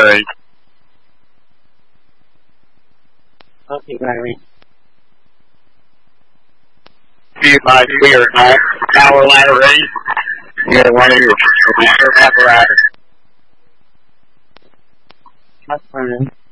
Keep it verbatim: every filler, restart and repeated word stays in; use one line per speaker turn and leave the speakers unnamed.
ready.
Okay, Larry.
Be advised, we are now power ladder ready. You got one of your reserve apparatus.
That's fine.